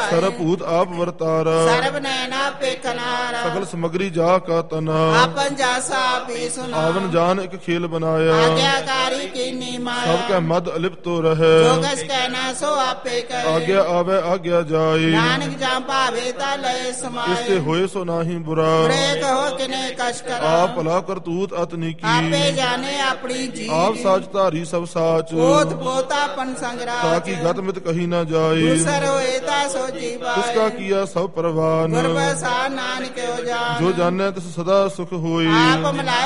ਸਰਬ ਭੂਤ ਆਪ ਵਰਤਾਰਾ ਸਰਬ ਨੈਣਾ ਪੇਖਨਾਰਾ ਸਗਲ ਸਮਗਰੀ ਜਾ ਕਾ ਤਨਾ ਆਪਨ ਜਾਸਾ ਆਪੇ ਸੁਨਾ ਆਵਨ ਜਾਨ ਇੱਕ ਖੇਲ ਬਣਾਇਆ ਆਗਿਆਕਾਰੀ ਕੀਨੀ ਮਾਇਆ ਸਭ ਕੈ ਮਦ ਅਲਿਪਤੋ ਰਹੇ ਜੋ ਕਸ ਕਹਿਣਾ ਸੋ ਆਪੇ ਕਹੇ ਆਗਿਆ ਆਵੇ ਆਗਿਆ ਜਾਏ ਨਾਨਕ ਜਾਂ ਭਾਵੇ ਤਾ ਲਏ ਇਸ ਸਮਾਏ ਤੇ ਹੋਏ ਸੋ ਨਾਹੀ ਬੁਰਾ ਬੁਰੇ ਕਹੋ ਕਿਨੇ ਕਸ਼ ਕਰਾ ਆਪ ਭਲਾ ਕਰਤੂਤ ਅਤਨੀ ਆਪੇ ਕੀ ਜਾਣੇ ਆਪਣੀ ਜੀ ਆਪ ਸਾਚ ਧਾਰੀ ਸਭ ਸਾਚ ਪੋਤ ਪੋਤਾ ਪਨ ਸੰਗਰਾਜ ਤਾਕੀ ਗਤ ਮਿਤ ਕਹੀ ਨਾ ਜਾਏ ਦੂਸਰ ਹੋਏ ਤਾ ਸੋ ਜੀਵਾਏ ਤਿਸਕਾ ਕੀਆ ਸਭ ਪਰਵਾਨ ਗੁਰਬਸਾ ਨਾਨਕ ਹੋ ਜਾਨ ਜੋ ਜਾਣੈ ਤਿਸ ਸਦਾ ਸੁਖ ਹੋਈ ਆਪ ਮਿਲਾਏ